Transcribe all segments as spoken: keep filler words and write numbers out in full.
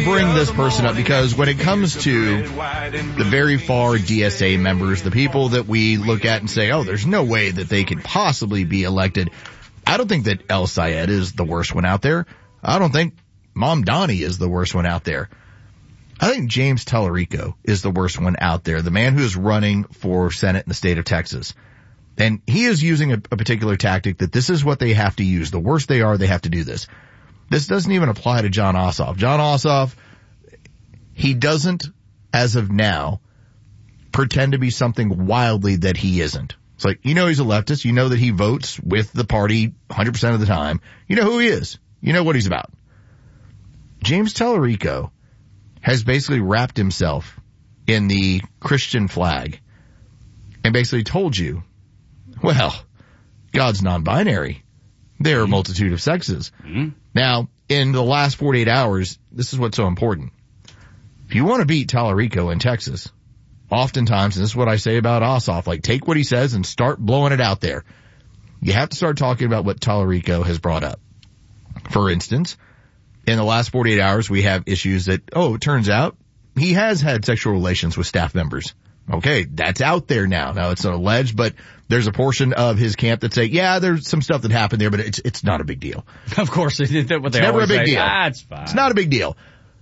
to bring this person up because when it comes to the very far D S A members, the people that we look at and say, oh, there's no way that they could possibly be elected, I don't think that El Sayed is the worst one out there. I don't think Mamdani is the worst one out there. I think James Tallarico is the worst one out there, the man who is running for Senate in the state of Texas. And he is using a, a particular tactic that this is what they have to use. The worse they are, they have to do this. This doesn't even apply to Jon Ossoff. Jon Ossoff, he doesn't, as of now, pretend to be something wildly that he isn't. It's like, you know he's a leftist. You know that he votes with the party one hundred percent of the time. You know who he is. You know what he's about. James Tallarico has basically wrapped himself in the Christian flag and basically told you, well, God's non-binary. There are a multitude of sexes. Mm-hmm. Now, in the last forty-eight hours, this is what's so important. If you want to beat Tallarico in Texas, oftentimes, and this is what I say about Ossoff, like take what he says and start blowing it out there. You have to start talking about what Tallarico has brought up. For instance, in the last forty-eight hours, we have issues that, oh, it turns out he has had sexual relations with staff members. Okay, that's out there now. Now, it's not alleged, but there's a portion of his camp that say, yeah, there's some stuff that happened there, but it's it's not a big deal. Of course, that's what they it's never a big say. deal. Ah, it's fine. It's not a big deal.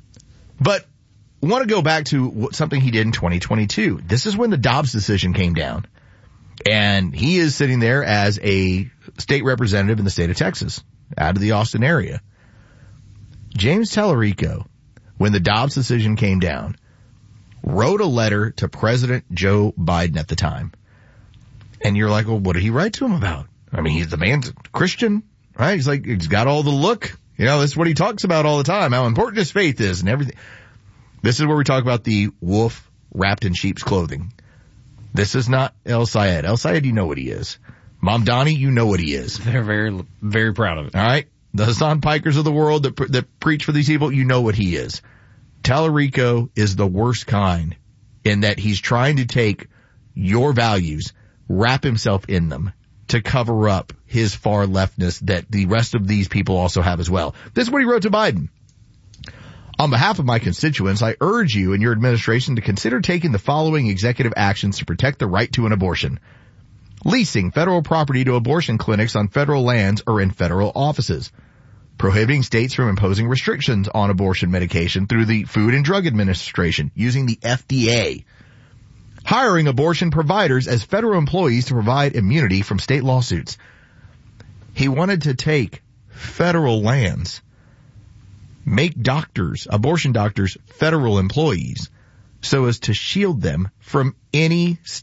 But I want to go back to something he did in twenty twenty-two. This is when the Dobbs decision came down. And he is sitting there as a state representative in the state of Texas, out of the Austin area. James Tallarico, when the Dobbs decision came down, wrote a letter to President Joe Biden at the time. And you're like, well, what did he write to him about? I mean, he's the man's Christian, right? He's like, he's got all the look. You know, that's what he talks about all the time, how important his faith is and everything. This is where we talk about the wolf wrapped in sheep's clothing. This is not El Sayed. El Sayed, you know what he is. Mamdani, you know what he is. They're very, very proud of it. All right? The Hassan Pikers of the world that, that preach for these people, you know what he is. Tallarico is the worst kind in that he's trying to take your values, wrap himself in them to cover up his far leftness that the rest of these people also have as well. This is what he wrote to Biden. On behalf of my constituents, I urge you and your administration to consider taking the following executive actions to protect the right to an abortion. Leasing federal property to abortion clinics on federal lands or in federal offices. Prohibiting states from imposing restrictions on abortion medication through the Food and Drug Administration using the F D A. Hiring abortion providers as federal employees to provide immunity from state lawsuits. He wanted to take federal lands, make doctors, abortion doctors, federal employees, so as to shield them from any